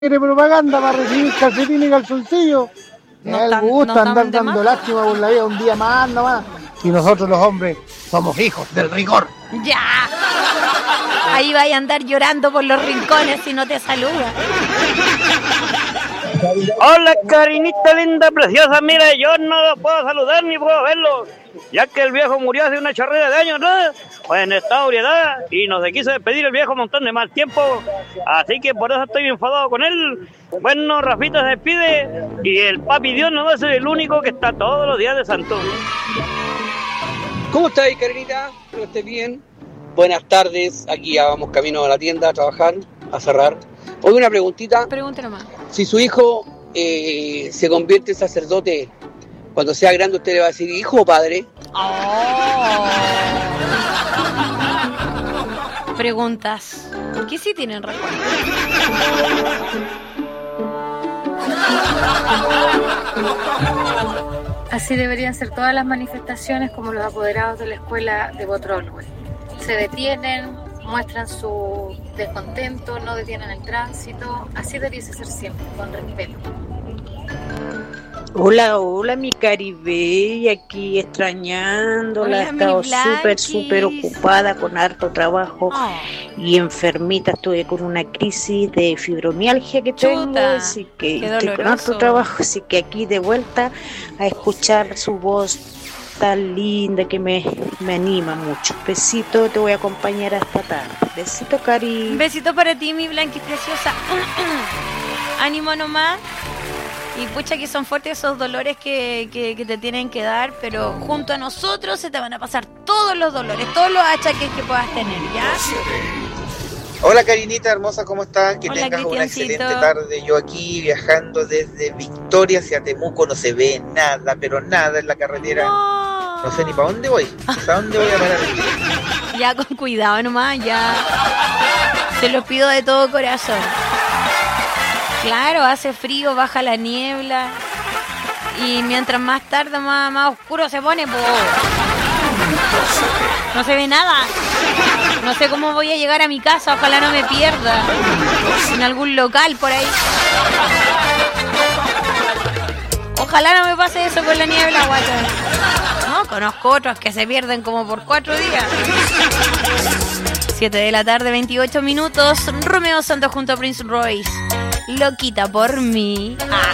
quiere propaganda para recibir calcetín y calzoncillo. No Le tan- gusta no tan andar de dando más. lástima por la vida un día más nomás. Y nosotros los hombres somos hijos del rigor. ¡Ya! Ahí vaya a andar llorando por los rincones si no te saluda. Hola, Karinita linda, preciosa. Mira, yo no lo puedo saludar ni puedo verlo, ya que el viejo murió hace una chorrera de años, ¿no? Pues en estado de ebriedad y no se quiso despedir el viejo un montón de mal tiempo. Así que por eso estoy enfadado con él. Bueno, Rafita se despide y el papi Dios no va a ser el único que está todos los días de santo. ¿Cómo estás, Karinita? Espero que estés bien. Buenas tardes. Aquí ya vamos camino a la tienda a trabajar, a cerrar. Hoy una preguntita. Pregunta nomás. Si su hijo se convierte en sacerdote, cuando sea grande, ¿usted le va a decir hijo o padre? Preguntas que sí tienen respuesta. Así deberían ser todas las manifestaciones, como los apoderados de la escuela de Botrolwe. Se detienen, muestran su descontento, no detienen el tránsito. Así debiese ser siempre, con respeto. Hola, hola, mi Caribe, aquí extrañándola. Hola, He estado mi Blanquis. súper ocupada con harto trabajo y enfermita. Estuve con una crisis de fibromialgia que tengo, Chuta, así que qué estoy con doloroso. harto trabajo, así que aquí de vuelta a escuchar su voz tan linda que me anima mucho. Besito, te voy a acompañar hasta tarde. Besito, Cari. Un besito para ti, mi Blanqui preciosa. Ánimo nomás. Y pucha que son fuertes esos dolores que te tienen que dar, pero junto a nosotros se te van a pasar todos los dolores, todos los achaques que puedas tener, ¿ya? Hola Karinita hermosa, ¿cómo estás? Que Hola, tengas una Cristiancito. excelente tarde. Yo aquí viajando desde Victoria hacia Temuco, no se ve nada, pero nada en la carretera. No. No sé ni para dónde voy. ¿Para dónde voy a parar? Ya con cuidado nomás, ya. Te lo pido de todo corazón. Claro, hace frío, baja la niebla. Y mientras más tarde, más oscuro se pone, pues. No se ve nada. No sé cómo voy a llegar a mi casa, ojalá no me pierda. En algún local por ahí. Ojalá no me pase eso con la niebla, guacha. No, conozco otros que se pierden como por 4 días. 7 de la tarde, 28 minutos. Romeo Santos junto a Prince Royce. Loquita por mí.